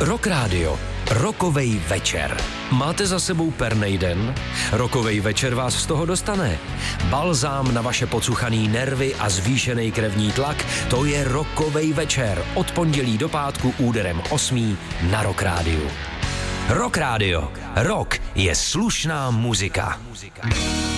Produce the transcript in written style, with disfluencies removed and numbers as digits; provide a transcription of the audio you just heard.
Rock Radio. Rokovej večer. Máte za sebou pernej den? Rokovej večer vás z toho dostane. Balzám na vaše pocuchaný nervy a zvýšený krevní tlak, to je Rokovej večer. Od pondělí do pátku úderem 8 na Rock Radio. Rock Radio. Rock je slušná muzika.